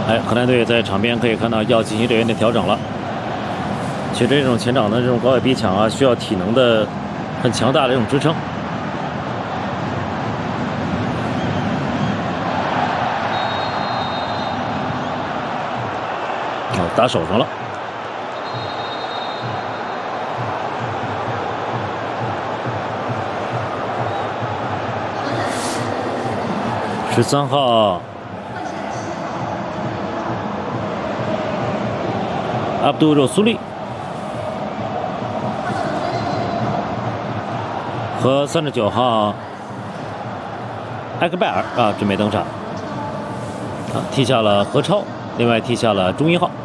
哎，荷兰队在场边可以看到要进行队员的调整了。其实这种前场的这种高位逼抢啊，需要体能的很强大的这种支撑。哦，打手上了。13号。 阿卜杜肉苏利和39号埃克拜尔准备登场，踢下了何超，另外踢下了中1号。